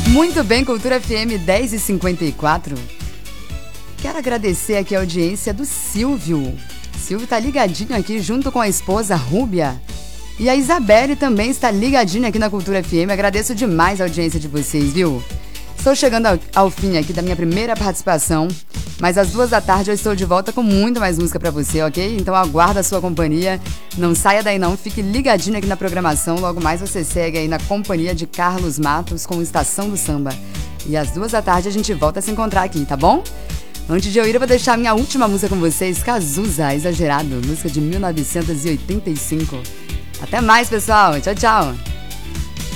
Muito bem, Cultura FM 10h54. Quero agradecer aqui a audiência do Silvio. Silvio tá ligadinho aqui junto com a esposa Rúbia. E a Isabelle também está ligadinha aqui na Cultura FM. Agradeço demais a audiência de vocês, viu? Estou chegando ao fim aqui da minha primeira participação, mas às 14h eu estou de volta com muito mais música pra você, ok? Então aguardo a sua companhia, não saia daí não, fique ligadinho aqui na programação, logo mais você segue aí na companhia de Carlos Matos com Estação do Samba. E às 14h a gente volta a se encontrar aqui, tá bom? Antes de eu ir, eu vou deixar a minha última música com vocês, Cazuza, Exagerado, música de 1985. Até mais, pessoal, tchau, tchau!